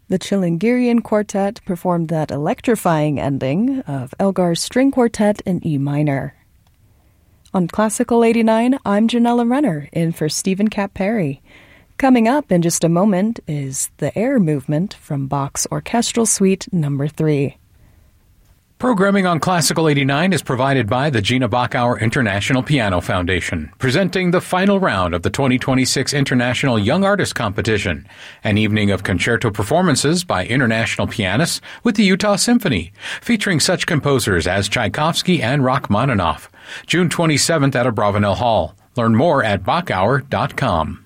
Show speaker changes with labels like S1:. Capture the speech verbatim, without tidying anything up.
S1: The Chilingirian Quartet performed that electrifying ending of Elgar's String Quartet in E minor. On Classical eighty-nine, I'm Janella Renner, in for Stephen Cap Perry. Coming up in just a moment is the Air Movement from Bach's Orchestral Suite Number three.
S2: Programming on Classical eighty-nine is provided by the Gina Bachauer International Piano Foundation, presenting the final round of the twenty twenty-six International Young Artist Competition, an evening of concerto performances by international pianists with the Utah Symphony, featuring such composers as Tchaikovsky and Rachmaninoff. June twenty-seventh at Abravanel Hall. Learn more at bachauer dot com.